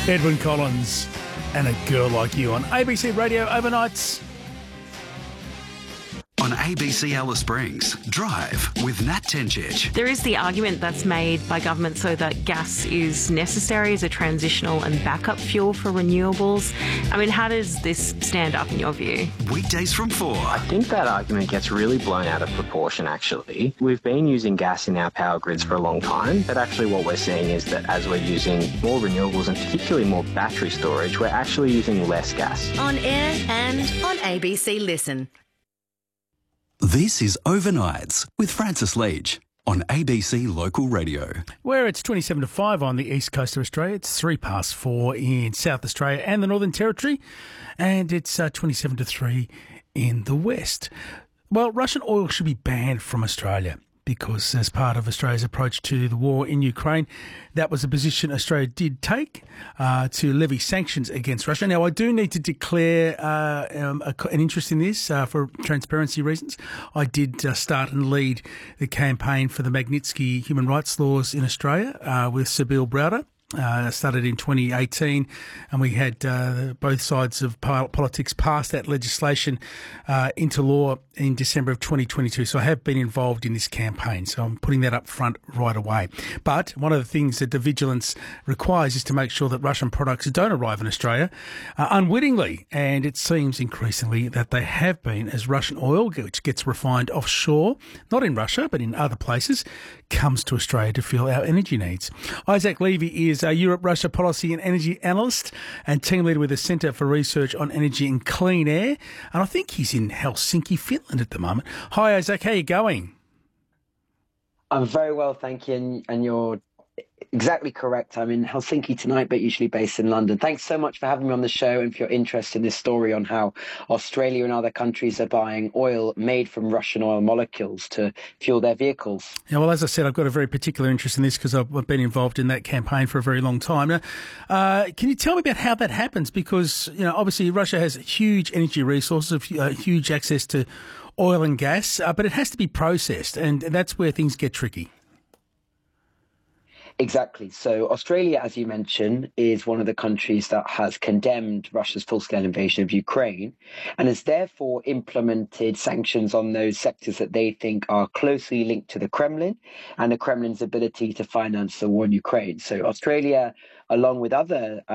Edwyn Collins and A Girl Like You on ABC Radio Overnights. On ABC Alice Springs, Drive with Nat Tenchich. There is the argument that's made by government so that gas is necessary as a transitional and backup fuel for renewables. I mean, how does this stand up in your view? Weekdays from 4. I think that argument gets really blown out of proportion, actually. We've been using gas in our power grids for a long time, but actually what we're seeing is that as we're using more renewables and particularly more battery storage, we're actually using less gas. On air and on ABC Listen. This is Overnights with Francis Leach on ABC Local Radio. Where it's 27 to 5 on the east coast of Australia. It's 3 past 4 in South Australia and the Northern Territory. And it's 27 to 3 in the west. Well, Russian oil should be banned from Australia because as part of Australia's approach to the war in Ukraine, that was a position Australia did take to levy sanctions against Russia. Now, I do need to declare an interest in this for transparency reasons. I did start and lead the campaign for the Magnitsky human rights laws in Australia with Sabine Browder. Started in 2018, and we had both sides of politics pass that legislation into law in December of 2022. So I have been involved in this campaign, so I'm putting that up front right away. But one of the things that the vigilance requires is to make sure that Russian products don't arrive in Australia unwittingly, and it seems increasingly that they have been, as Russian oil, which gets refined offshore, not in Russia but in other places, comes to Australia to fuel our energy needs. Isaac Levy is a Europe-Russia policy and energy analyst and team leader with the Centre for Research on Energy and Clean Air. And I think he's in Helsinki, Finland at the moment. Hi, Isaac. How are you going? I'm very well, thank you. And you're exactly correct. I'm in Helsinki tonight, but usually based in London. Thanks so much for having me on the show and for your interest in this story on how Australia and other countries are buying oil made from Russian oil molecules to fuel their vehicles. Yeah, well, as I said, I've got a very particular interest in this because I've been involved in that campaign for a very long time. Now, can you tell me about how that happens? Because, you know, obviously Russia has huge energy resources, huge access to oil and gas, but it has to be processed, and that's where things get tricky. Exactly. So Australia, as you mentioned, is one of the countries that has condemned Russia's full-scale invasion of Ukraine and has therefore implemented sanctions on those sectors that they think are closely linked to the Kremlin and the Kremlin's ability to finance the war in Ukraine. So Australia, along with other